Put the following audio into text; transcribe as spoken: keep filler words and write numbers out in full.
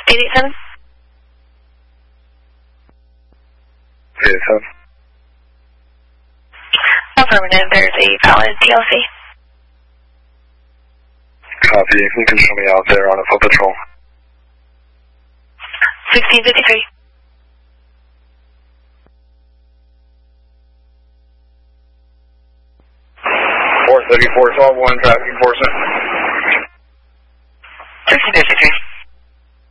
eight eight seven? eight eight seven. Affirmative, there's a valid T L C. Copy. You can show me out there on a foot patrol. sixteen fifty-three. four thirty-four twelve one, traffic enforcement. sixteen fifty-three.